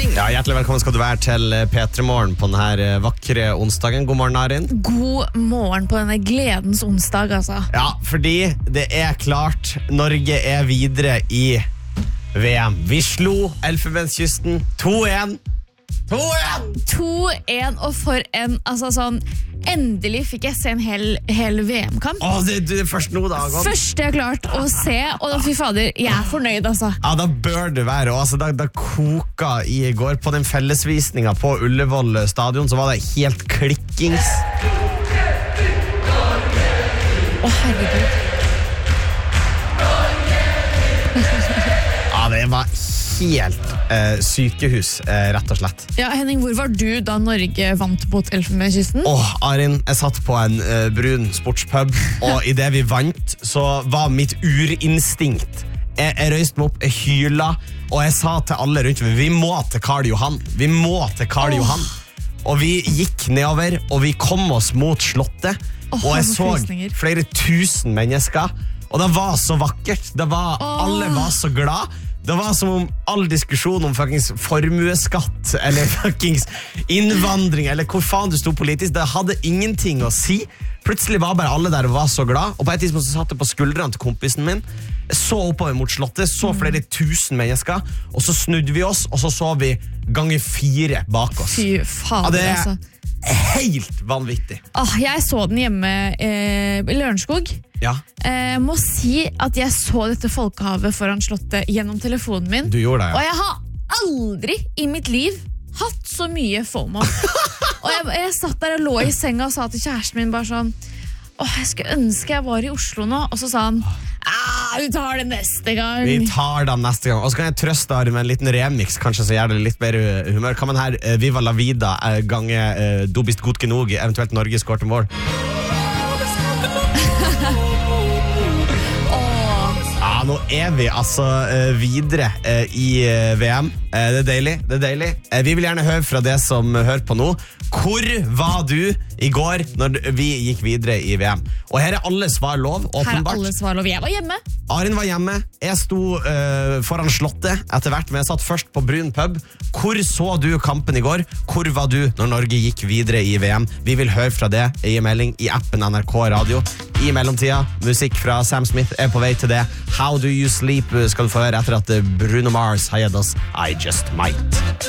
Ja, hjertelig velkommen skal du være til P3 Morgen på denne vakre onsdagen. God morgen, Arin. God morgen på denne gledens onsdag, altså. Ja, fordi det klart Norge videre i VM. Vi slo Elfenbenskysten 2-1. 2-1, og for en, altså sånn, endelig fikk jeg se en hel VM-kamp. Det først nå da, Agon. Første jeg klart å se, og fy fader, jeg fornøyd, altså. Ja, da bør det være, og altså, da koka i går på den fellesvisningen på Ullevål stadion, så var det helt klikkings. Herregud. Ja, det var helt sykehus, rett og slett. Ja, Henning, hvor var du da Norge vant mot Elfenbenskysten? Arin, jeg satt på en brun sportspub, og i det vi vant, så var mitt urinstinkt. Jeg røyste meg opp, jeg hyla, og jeg sa til alle rundt meg, vi må til Karl Johan. Johan. Og vi gikk nedover, og vi kom oss mot slottet, og jeg så flere tusen mennesker, og det var så vakkert. Alle var så glad. Det var som om all diskusjon om fuckings formueskatt eller fuckings innvandring eller hvor faen du stod politisk, det hadde ingenting å si. Plutselig var bare alle der og var så glad, og på et tidspunkt så satt jeg på skuldrene til kompisen min, så oppover mot slottet, så flere tusen mennesker, og så snudde vi oss, og så vi ganger 4 bak oss. Fy faen, det altså. Helt vanvittig. Jeg så den hjemme i Lørenskog. Ja. Jeg må si at jeg så dette folkehavet foran slottet gjennom telefonen min. Du gjorde det, ja. Og jeg har aldri i mitt liv hatt så mye FOMO. Og jeg satt der og lå i senga og sa til kjæresten min bare sånn, jeg skulle ønske jeg var i Oslo nå. Og så sa han, vi tar det neste gang. Vi tar det neste gang. Og så kan jeg trøste Ari med en liten remix, kanskje så gjør det litt bedre humør. Kan man her Viva la vida gange Du bist gut genug, eventuelt Norge skårte mål. Nå vi altså videre i VM. Det deilig. Vi vil gjerne høre fra det som hører på nå. Hvor var du i går når vi gikk videre i VM? Og her alle svar lov, åpenbart. Her alle svar lov. Jeg var hjemme. Arin var hjemme. Jeg sto foran slottet etter hvert, men jeg satt først på brun pub. Hvor så du kampen i går? Hvor var du når Norge gikk videre i VM? Vi vil høre fra det i melding i appen NRK Radio. I mellomtida, musikk fra Sam Smith på vei til det. How Do You Sleep skal du få høre etter at Bruno Mars har gitt oss I Just Might.